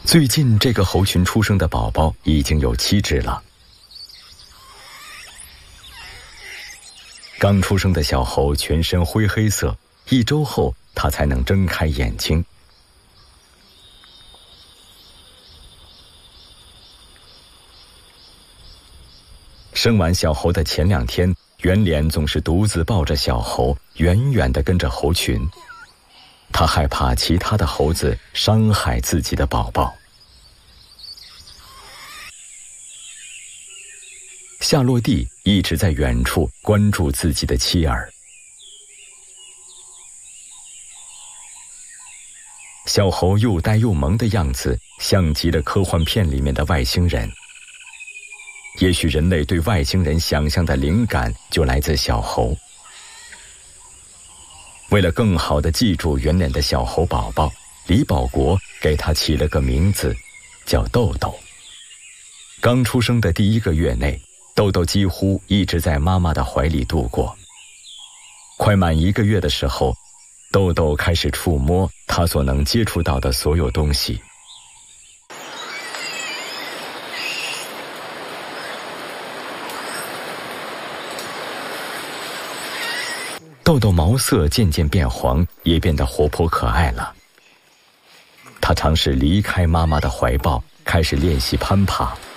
最近这个猴群出生的宝宝已经有7只了。刚出生的小猴全身灰黑色，1周后它才能睁开眼睛。生完小猴的前2天，圆脸总是独自抱着小猴，远远地跟着猴群。他害怕其他的猴子伤害自己的宝宝。夏洛蒂一直在远处关注自己的妻儿。小猴又呆又萌的样子，像极了科幻片里面的外星人。也许人类对外星人想象的灵感就来自小猴。为了更好地记住圆脸的小猴宝宝，李保国给他起了个名字，叫豆豆。刚出生的第1个月内，豆豆几乎一直在妈妈的怀里度过。快满1个月的时候，豆豆开始触摸他所能接触到的所有东西。豆豆毛色渐渐变黄，也变得活泼可爱了。他尝试离开妈妈的怀抱，开始练习攀爬。